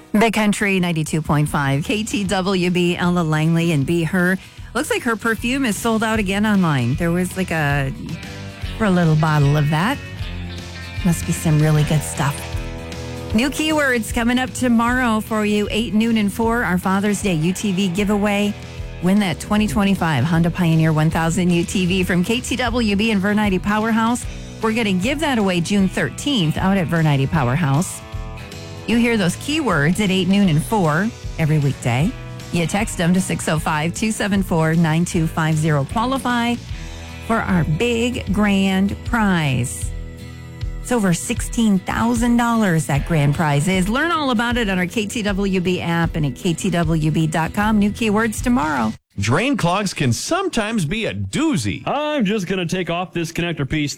Big Country 92.5, KTWB, Ella Langley and Be Her. Looks like her perfume is sold out again online. There was for a little bottle of that. Must be some really good stuff. New keywords coming up tomorrow for you, 8, noon, and 4, our Father's Day UTV giveaway. Win that 2025 Honda Pioneer 1000 UTV from KTWB and Vernite Powerhouse. We're going to give that away June 13th out at Vernite Powerhouse. You hear those keywords at 8, noon, and 4 every weekday. You text them to 605-274-9250. Qualify for our big grand prize. It's over $16,000, that grand prize is. Learn all about it on our KTWB app and at ktwb.com. New keywords tomorrow. Drain clogs can sometimes be a doozy. I'm just going to take off this connector piece.